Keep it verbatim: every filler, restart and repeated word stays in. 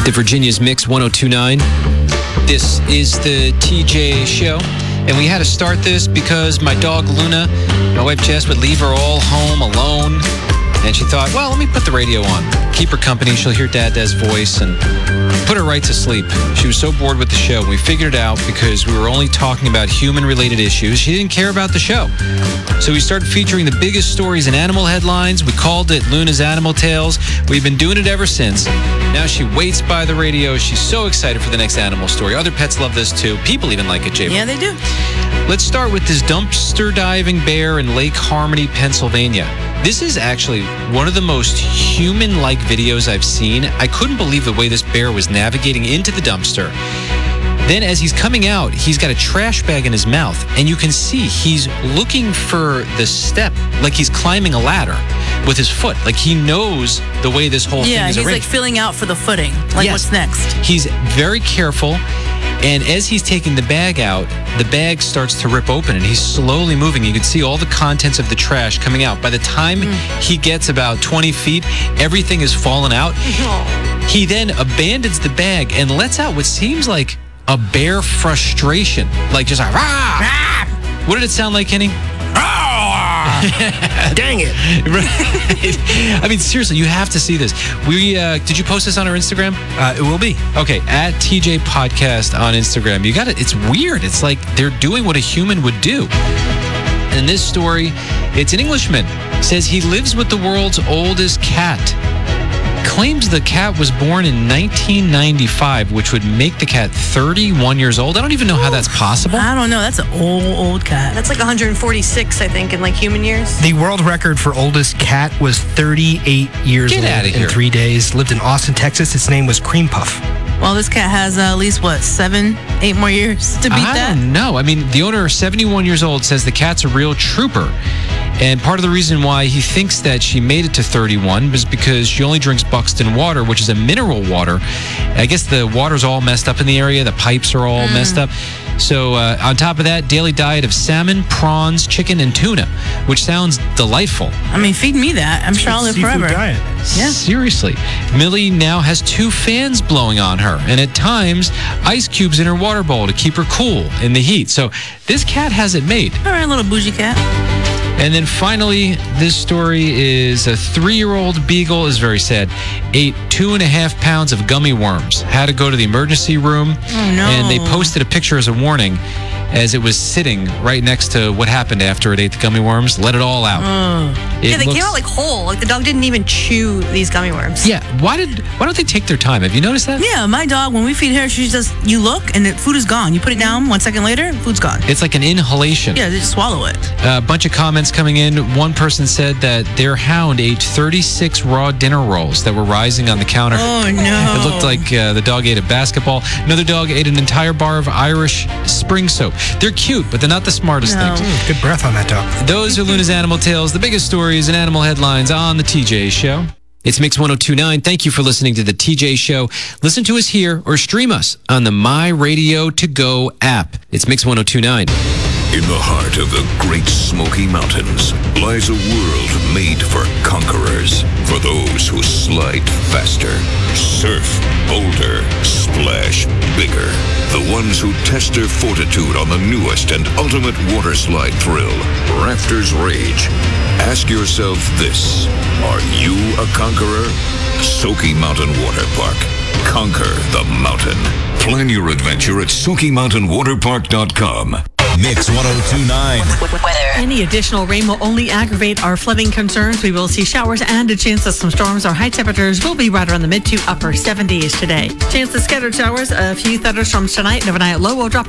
The Virginia's Mix one oh two point nine. This is the T J Show. And we had to start this because my dog Luna, my wife Jess, would leave her all home alone. And she thought, well, let me put the radio on. Keep her company. She'll hear Dad Dad's voice and put her right to sleep. She was so bored with the show. We figured it out because we were only talking about human-related issues. She didn't care about the show. So we started featuring the biggest stories in animal headlines. We called it Luna's Animal Tales. We've been doing it ever since. Now she waits by the radio. She's so excited for the next animal story. Other pets love this too. People even like it, Jay. Yeah, they do. Let's start with this dumpster diving bear in Lake Harmony, Pennsylvania. This is actually one of the most human-like videos I've seen. I couldn't believe the way this bear was navigating into the dumpster. Then as he's coming out, he's got a trash bag in his mouth, and you can see he's looking for the step, like he's climbing a ladder with his foot. Like he knows the way this whole yeah, thing is he's arranged. like filling out for the footing. Like Yes. what's next? He's very careful. And as he's taking the bag out, the bag starts to rip open and he's slowly moving. You can see all the contents of the trash coming out. By the time mm. he gets about twenty feet, everything is fallen out. Oh. He then abandons the bag and lets out what seems like a bear frustration. Like just like, rah! Rah! What did it sound like, Kenny? Dang it. Right. I mean, seriously, you have to see this. We uh, did you post this on our Instagram? Uh, it will be. Okay, at T J Podcast on Instagram. You got it. It's weird. It's like they're doing what a human would do. In this story, it's an Englishman. Says he lives with the world's oldest cat. Claims the cat was born in nineteen ninety-five, which would make the cat thirty-one years old. I don't even know how that's possible. I don't know. That's an old, old cat. That's like one hundred forty-six, I think, in like human years. The world record for oldest cat was thirty-eight years Get old outta in here. three days. Lived in Austin, Texas. Its name was Cream Puff. Well, this cat has uh, at least, what, seven, eight more years to beat I that? don't know. I mean, the owner, seventy-one years old, says the cat's a real trooper. And part of the reason why he thinks that she made it to thirty-one was because she only drinks Buxton water, which is a mineral water. I guess the water's all messed up in the area. The pipes are all mm. messed up. So uh, on top of that, daily diet of salmon, prawns, chicken, and tuna, which sounds delightful. I mean, feed me that. I'm sure I'll live Seafood forever. diet. Yeah. Seriously. Millie now has two fans blowing on her, and at times, ice cubes in her water bowl to keep her cool in the heat. So this cat has it made. All right, little bougie cat. And then finally, this story is a three-year-old beagle, is very sad, ate two and a half pounds of gummy worms, had to go to the emergency room, oh, no. and they posted a picture as a warning as it was sitting right next to what happened after it ate the gummy worms. Let it all out. Uh. It yeah, they looks, came out like whole. Like the dog didn't even chew these gummy worms. Yeah, why did why don't they take their time? Have you noticed that? Yeah, my dog, when we feed her, she just, you look, and the food is gone. You put it down, one second later, food's gone. It's like an inhalation. Yeah, they just swallow it. A bunch of comments coming in. One person said that their hound ate thirty-six raw dinner rolls that were rising on the counter. Oh, no. It looked like uh, the dog ate a basketball. Another dog ate an entire bar of Irish spring soap. They're cute, but they're not the smartest No. things. Mm, good breath on that dog. Those are Luna's Animal Tales, the biggest stories and animal headlines on the T J Show. It's Mix one oh two point nine. Thank you for listening to the T J Show. Listen to us here or stream us on the My Radio To Go app. It's Mix one oh two point nine. In the heart of the Great Smoky Mountains lies a world made for conquerors, for those who slide faster, surf bolder, splash bigger, the ones who test their fortitude on the newest and ultimate water slide thrill, Rafters Rage. Ask yourself this: are you a conqueror? Soaky Mountain Water Park. Conquer the mountain. Plan your adventure at soaky mountain water park dot com. Mix one oh two point nine. Any additional rain will only aggravate our flooding concerns. We will see showers and a chance of some storms. Our high temperatures will be right around the mid to upper seventies today. Chance of scattered showers, a few thunderstorms tonight, and overnight low will drop